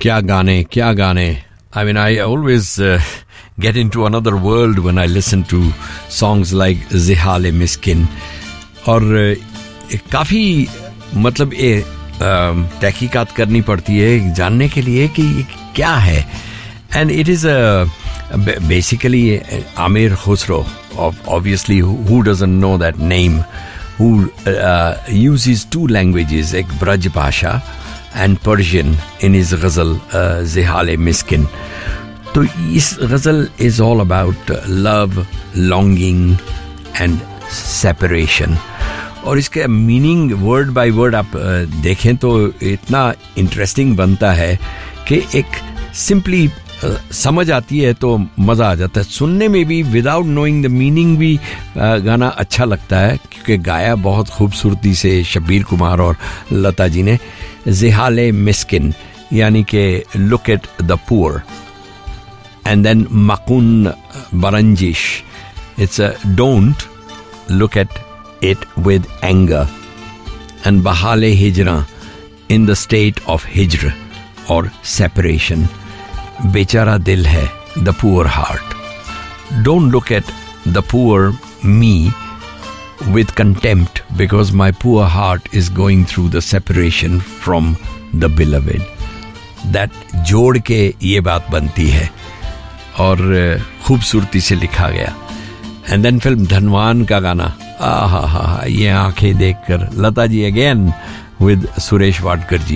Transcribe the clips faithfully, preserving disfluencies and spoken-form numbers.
क्या गाने, क्या गाने. I mean, I always uh, get into another world when I listen to songs like Zihale Miskin. और uh, काफ़ी मतलब ये तहकीकात करनी पड़ती है जानने के लिए कि ये क्या है. And it is a basically Amir Khusro, obviously who doesn't know that name, who uh, uses two languages, एक ब्रज भाषा and Persian in his ghazal uh, Zihale Miskin. तो इस ghazal is all about love, longing and separation. और इसका meaning word by word आप देखें तो इतना इंटरेस्टिंग बनता है कि एक सिंपली समझ आती है तो मज़ा आ जाता है. सुनने में भी विदाउट नोइंग द मीनिंग भी गाना अच्छा लगता है क्योंकि गाया बहुत खूबसूरती से शब्बीर कुमार और लता जी ने. ज़िहाले मिस्किन यानी कि look at the poor. And then मकुन बरंजिश, it's a don't look at it with anger. And bahale hijra, in the state of hijr or separation. Bechara dil hai, the poor heart. Don't look at the poor me with contempt because my poor heart is going through the separation from the beloved. That जोड़ के ये बात बनती है और खूबसूरती से लिखा गया. And then फिल्म धनवान का गाना, आहा हा ये आंखें देखकर, लता जी अगेन विद सुरेश वाडकर जी.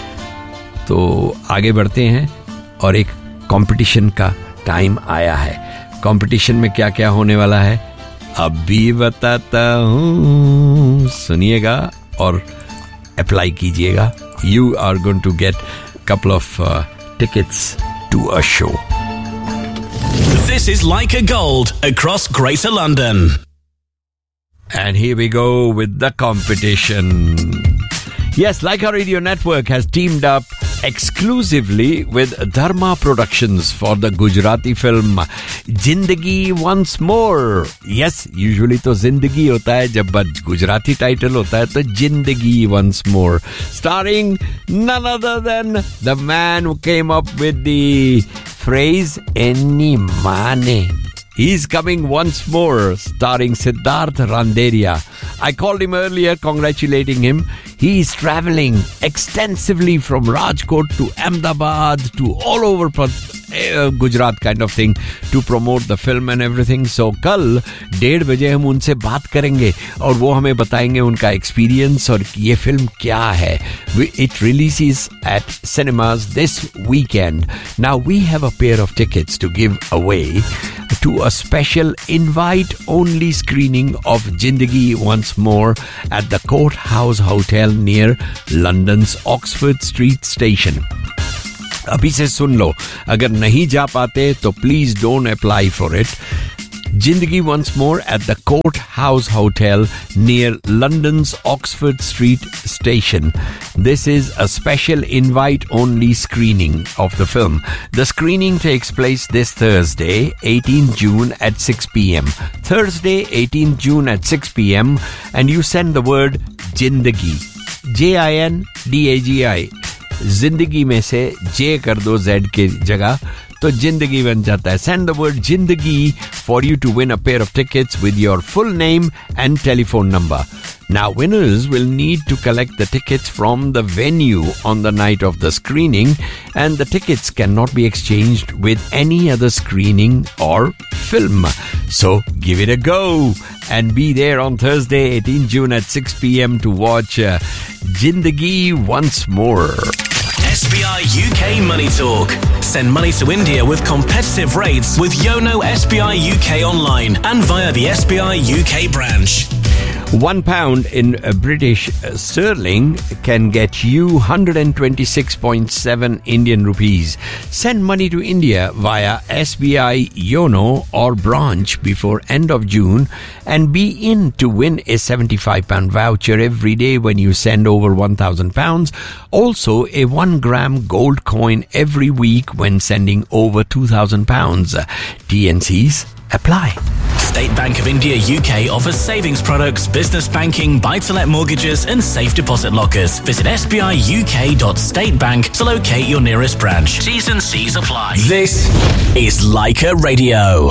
तो आगे बढ़ते हैं और एक कंपटीशन का टाइम आया है. कंपटीशन में क्या क्या होने वाला है अब भी बताता हूँ, सुनिएगा और अप्लाई कीजिएगा. You are going to get couple of tickets to a show. This is Leica Gold across Greater London. And here we go with the competition. Yes, Leica Radio Network has teamed up exclusively with Dharma Productions for the Gujarati film Jindagi Once More. Yes, usually to Zindagi hota hai, jab Gujarati title hota hai to Jindagi Once More. Starring none other than the man who came up with the phrase Enni Mane. He's coming once more, starring Siddharth Randeria. I called him earlier, congratulating him. He's traveling extensively from Rajkot to Ahmedabad to all over uh, Gujarat kind of thing to promote the film and everything. So कल डेढ़ बजे हम उनसे बात करेंगे और वो हमें बताएंगे उनका एक्सपीरियंस और ये फिल्म क्या है. It releases at cinemas this weekend. Now we have a pair of tickets to give away to a special invite-only screening of Jindagi Once More at the Courthouse Hotel near London's Oxford Street Station. अभी से सुन लो, अगर नहीं जा पाते तो please don't apply for it. Jindagi Once More at the Courthouse Hotel near London's Oxford Street Station. This is a special invite-only screening of the film. The screening takes place this Thursday, eighteenth June at six p.m. Thursday, eighteenth June at six p.m. and you send the word Jindagi. J I N D A G I. जिंदगी में से जे कर दो Z के जगह तो जिंदगी बन जाता है. Send the word Jindagi for you to win a pair of tickets with your full name and telephone number. Now winners will need to collect the tickets from the venue on the night of the screening, and the tickets cannot be exchanged with any other screening or film. So give it a go and be there on Thursday, eighteenth June at six p.m. to watch uh, Jindagi Once More. S B I U K Money Talk. Send money to India with competitive rates with Yono S B I U K online and via the S B I U K branch. One pound in British sterling can get you one hundred twenty-six point seven Indian rupees. Send money to India via S B I Yono or branch before end of June and be in to win a seventy-five pound voucher every day when you send over one thousand pounds. Also a one gram gold coin every week when sending over two thousand pounds. T N Cs apply. State Bank of India U K offers savings products, business banking, buy-to-let mortgages and safe deposit lockers. Visit s b i u k dot state bank to locate your nearest branch. T's and C's apply. This is Leica Radio.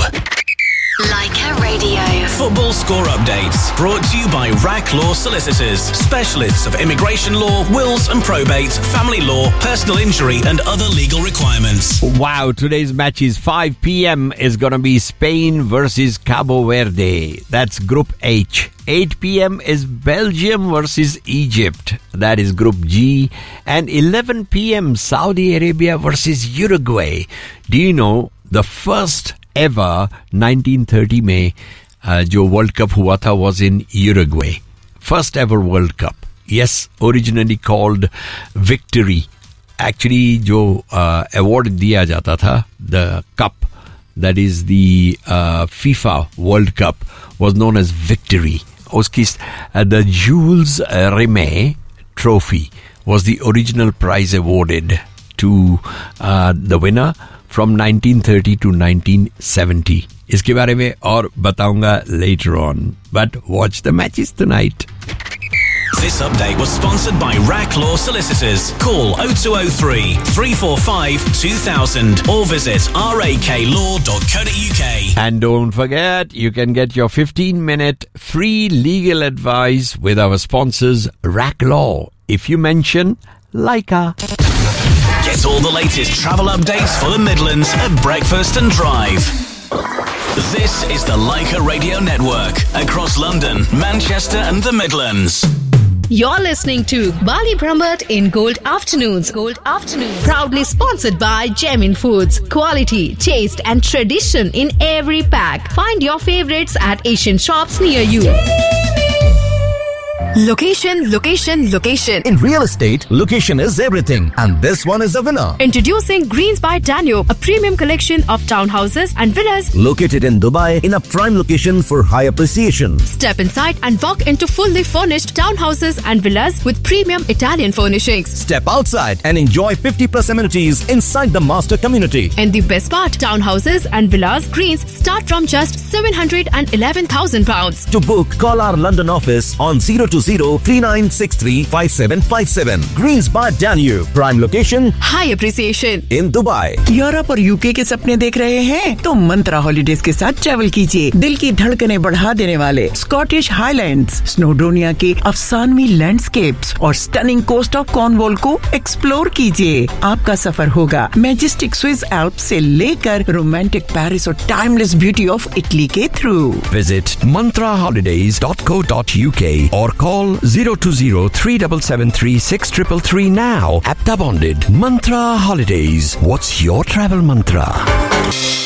Leica Radio. Football score updates brought to you by R A C Law Solicitors, specialists of immigration law, wills and probate, family law, personal injury and other legal requirements. Wow, today's match is five p.m. is going to be Spain versus Cabo Verde. That's Group H. eight p.m. is Belgium versus Egypt. That is Group G. And eleven p.m. Saudi Arabia versus Uruguay. Do you know the first ever nineteen thirty में uh, जो world cup हुआ था was in Uruguay. First ever World Cup. Yes, originally called Victory. Actually जो uh, award दिया जाता था, the cup, that is the uh, FIFA World Cup, was known as Victory. उसकी uh, the Jules Rimet Trophy was the original prize awarded to uh, the winner from nineteen thirty to nineteen seventy. इसके बारे में और बताऊंगा later on. But watch the matches tonight. This update was sponsored by R A C Law Solicitors. Call oh two oh three, three four five, two thousand or visit r a k law dot co dot u k. And don't forget, you can get your fifteen minute free legal advice with our sponsors R A C Law if you mention Leica. Get all the latest travel updates for the Midlands at Breakfast and Drive. This is the Leica Radio Network across London, Manchester and the Midlands. You're listening to Bali Brahmat in Gold Afternoons. Gold Afternoons. Proudly sponsored by Gemin Foods. Quality, taste and tradition in every pack. Find your favorites at Asian shops near you. Location, location, location. In real estate, location is everything. And this one is a winner. Introducing Greens by Danube, a premium collection of townhouses and villas located in Dubai in a prime location for high appreciation. Step inside and walk into fully furnished townhouses and villas with premium Italian furnishings. Step outside and enjoy fifty plus amenities inside the master community. And the best part, townhouses and villas Greens start from just seven hundred eleven thousand pounds. To book, call our London office on zero two zero, three nine six three, five seven five seven. Greens by Danube. Prime location, high appreciation in Dubai. Europe और UK के सपने देख रहे हैं तो मंत्रा holidays के साथ travel कीजिए. दिल की धड़कनें बढ़ा देने वाले स्कॉटिश हाईलैंड्स, स्नोडोनिया के अफसानवी लैंडस्केप्स और स्टनिंग कोस्ट ऑफ कॉर्नवॉल को एक्सप्लोर कीजिए. आपका सफर होगा मैजेस्टिक स्विस एल्प्स से लेकर रोमांटिक पेरिस और टाइमलेस ब्यूटी ऑफ इटली के through. Visit mantra holidays dot co dot u k or call zero two zero, three seven seven three, six three three now. Apta bonded. Mantra Holidays. What's your travel mantra?